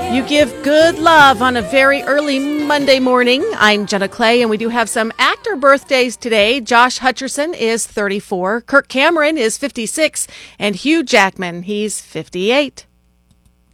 You give good love on a very early Monday morning. I'm Jenna Clay, and we do have some actor birthdays today. Josh Hutcherson is 34, Kirk Cameron is 56, and Hugh Jackman, he's 58.